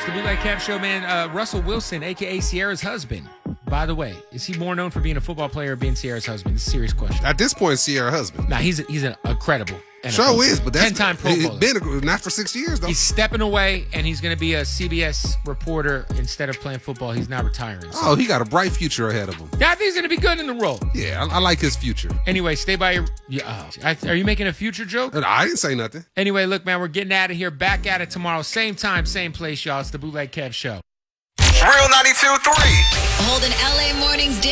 It's the Bootleg Kev Show, man. Russell Wilson, a.k.a. Sierra's husband. By the way, is he more known for being a football player or being Sierra's husband? This is a serious question. At this point, Sierra's husband. Nah, he's an incredible NFL Sure is, but that's 10-time Pro Bowler. Been not for 6 years, though. He's stepping away, and he's going to be a CBS reporter instead of playing football. He's not retiring. So. Oh, he got a bright future ahead of him. Yeah, I think he's going to be good in the role. Yeah, I like his future. Anyway, stay by your... are you making a future joke? I didn't say nothing. Anyway, look, man, we're getting out of here. Back at it tomorrow. Same time, same place, y'all. It's the Bootleg Kev Show. Real 92.3. Holding LA Mornings